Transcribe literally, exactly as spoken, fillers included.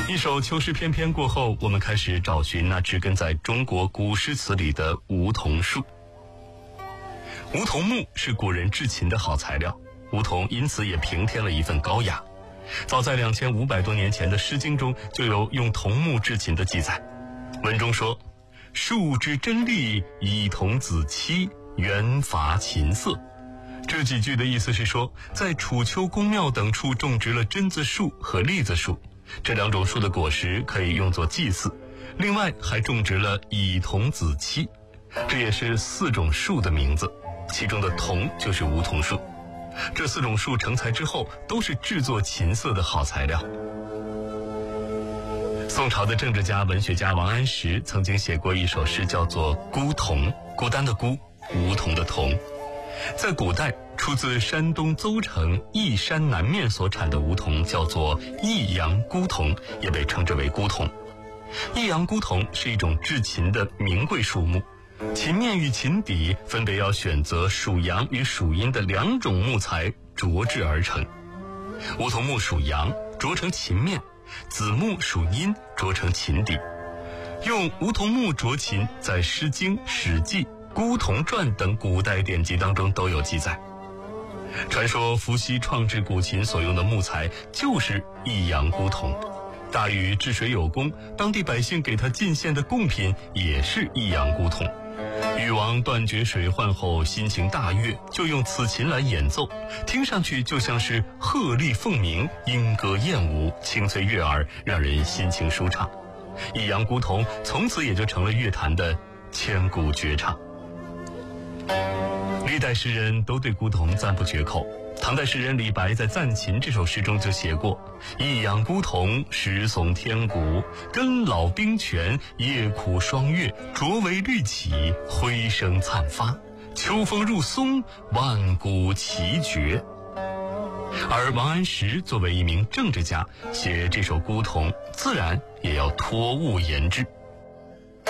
一首秋诗翩翩过后，我们开始找寻那植根在中国古诗词里的梧桐树。梧桐木是古人制琴的好材料，梧桐因此也平添了一份高雅。早在两千五百多年前的《诗经》中就有用桐木制琴的记载。文中说：“树之真丽，以桐子期，原伐琴瑟。”这几句的意思是说，在楚丘宫庙等处种植了榛子树和栗子树，这两种树的果实可以用作祭祀，另外还种植了以桐子期，这也是四种树的名字，其中的桐就是梧桐树。这四种树成材之后，都是制作琴瑟的好材料。宋朝的政治家、文学家王安石曾经写过一首诗，叫做《孤桐》，孤单的孤，梧桐的桐。在古代，出自山东邹城义山南面所产的梧桐叫做益阳孤桐，也被称之为孤桐。益阳孤桐是一种制琴的名贵树木，琴面与琴底分别要选择属阳与属阴的两种木材琢制而成。梧桐木属阳，琢成琴面；子木属阴，琢成琴底。用梧桐木琢琴，在《诗经》《史记》《孤桐传》等古代典籍当中都有记载。传说伏羲创制古琴所用的木材就是益阳孤桐。大禹治水有功，当地百姓给他进献的贡品也是益阳孤桐。禹王断绝水患后心情大悦，就用此琴来演奏，听上去就像是鹤唳凤鸣，莺歌燕舞，清脆悦耳，让人心情舒畅。益阳孤桐从此也就成了乐坛的千古绝唱。历代诗人都对孤桐赞不绝口。唐代诗人李白在《赞琴》这首诗中就写过：“益阳孤桐，石耸天古，根老冰泉，叶苦霜月，灼为绿绮，辉声灿发。秋风入松，万古奇绝。”而王安石作为一名政治家，写这首孤桐，自然也要托物言志。